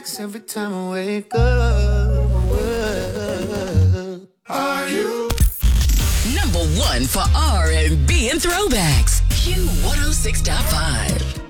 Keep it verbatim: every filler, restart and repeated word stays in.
throwbacks every time I wake up. Are you? Number one for R and B and throwbacks. Q one oh six point five.